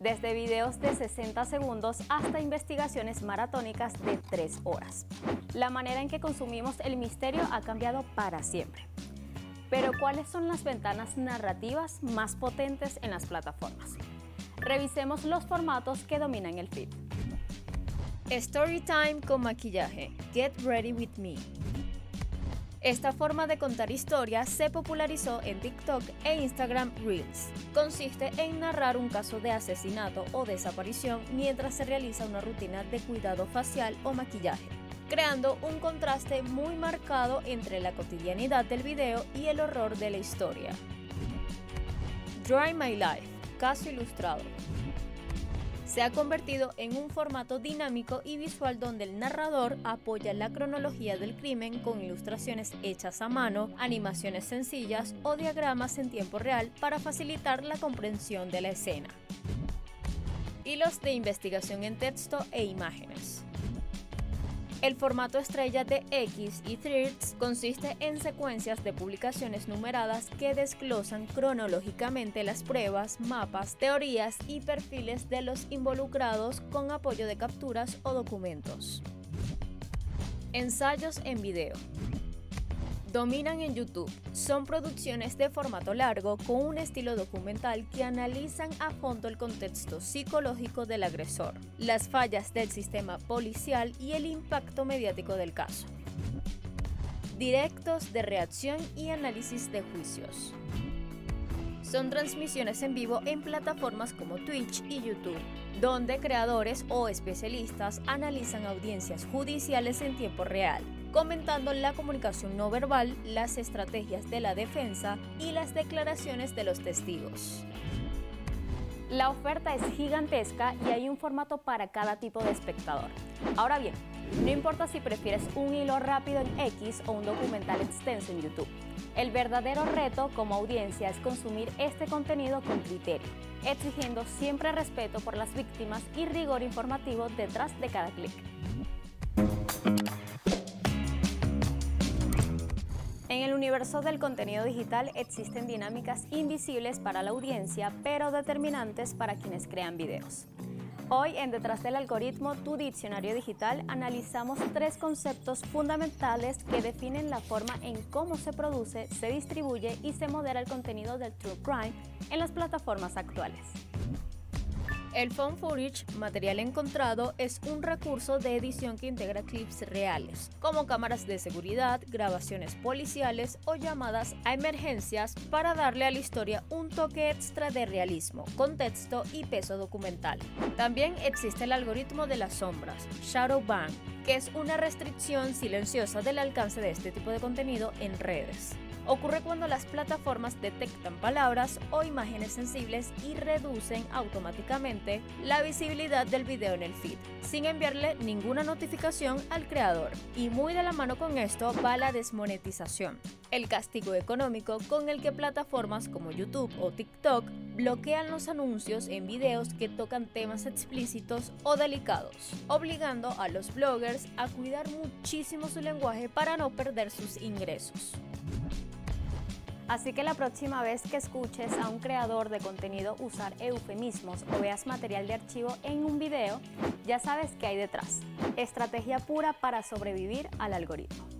desde videos de 60 segundos hasta investigaciones maratónicas de 3 horas. La manera en que consumimos el misterio ha cambiado para siempre. Pero, ¿cuáles son las ventanas narrativas más potentes en las plataformas? Revisemos los formatos que dominan el feed. Storytime con maquillaje. Get Ready With Me. Esta forma de contar historias se popularizó en TikTok e Instagram Reels. Consiste en narrar un caso de asesinato o desaparición mientras se realiza una rutina de cuidado facial o maquillaje, creando un contraste muy marcado entre la cotidianidad del video y el horror de la historia. Dry My Life, caso ilustrado. Se ha convertido en un formato dinámico y visual donde el narrador apoya la cronología del crimen con ilustraciones hechas a mano, animaciones sencillas o diagramas en tiempo real para facilitar la comprensión de la escena. Hilos de investigación en texto e imágenes. El formato estrella de X y Threads consiste en secuencias de publicaciones numeradas que desglosan cronológicamente las pruebas, mapas, teorías y perfiles de los involucrados con apoyo de capturas o documentos. Ensayos en video. Dominan en YouTube. Son producciones de formato largo con un estilo documental que analizan a fondo el contexto psicológico del agresor, las fallas del sistema policial y el impacto mediático del caso. Directos de reacción y análisis de juicios. Son transmisiones en vivo en plataformas como Twitch y YouTube, donde creadores o especialistas analizan audiencias judiciales en tiempo real, comentando la comunicación no verbal, las estrategias de la defensa y las declaraciones de los testigos. La oferta es gigantesca y hay un formato para cada tipo de espectador. Ahora bien, no importa si prefieres un hilo rápido en X o un documental extenso en YouTube. El verdadero reto como audiencia es consumir este contenido con criterio, exigiendo siempre respeto por las víctimas y rigor informativo detrás de cada clic. En el universo del contenido digital existen dinámicas invisibles para la audiencia, pero determinantes para quienes crean videos. Hoy, en Detrás del Algoritmo, tu diccionario digital, analizamos 3 conceptos fundamentales que definen la forma en cómo se produce, se distribuye y se modera el contenido del True Crime en las plataformas actuales. El found footage, material encontrado, es un recurso de edición que integra clips reales, como cámaras de seguridad, grabaciones policiales o llamadas a emergencias para darle a la historia un toque extra de realismo, contexto y peso documental. También existe el algoritmo de las sombras, shadow ban, que es una restricción silenciosa del alcance de este tipo de contenido en redes. Ocurre cuando las plataformas detectan palabras o imágenes sensibles y reducen automáticamente la visibilidad del video en el feed, sin enviarle ninguna notificación al creador. Y muy de la mano con esto va la desmonetización, el castigo económico con el que plataformas como YouTube o TikTok bloquean los anuncios en videos que tocan temas explícitos o delicados, obligando a los bloggers a cuidar muchísimo su lenguaje para no perder sus ingresos. Así que la próxima vez que escuches a un creador de contenido usar eufemismos o veas material de archivo en un video, ya sabes qué hay detrás. Estrategia pura para sobrevivir al algoritmo.